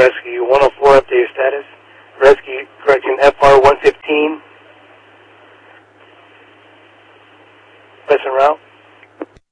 Rescue 104, update status. Rescue, correction, FR 115. Western route.